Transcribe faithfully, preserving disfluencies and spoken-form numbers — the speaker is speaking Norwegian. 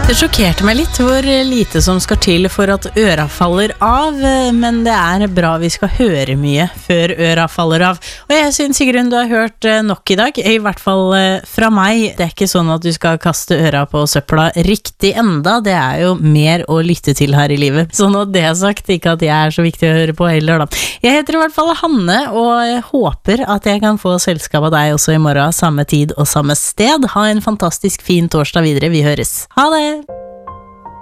Det sjokkerte meg litt hvor lite som skal til for at øra faller av, men det er bra vi skal høre mye før øra faller av. Og jeg synes, Sigrun, du har hørt nok i dag, i hvert fall fra meg. Det er ikke sånn at du skal kaste øra på søpla riktig enda, det er jo mer å lytte til her i livet. Så nå det er sagt, ikke at jeg er så viktig å høre på heller da. Jeg heter i hvert fall Hanne, og jeg håper at jeg kan få selskap av deg også i morgen, samme tid og samme sted. Ha en fantastisk fin torsdag videre, vi høres. Ha det!